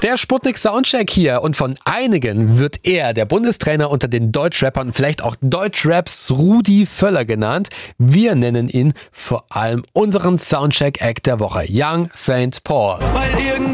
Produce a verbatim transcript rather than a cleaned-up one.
Der Sputnik Soundcheck hier und von einigen wird er, der Bundestrainer unter den Deutschrappern, vielleicht auch Deutschraps Rudi Völler genannt. Wir nennen ihn vor allem unseren Soundcheck-Act der Woche, Young Saint Paul. Weil